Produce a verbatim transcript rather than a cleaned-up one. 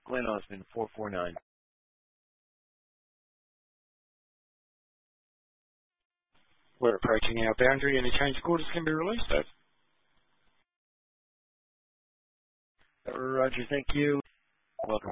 Glenn Osmond, four four nine. We're approaching our boundary. Any change of quarters can be released, Dave. Roger, thank you. Welcome.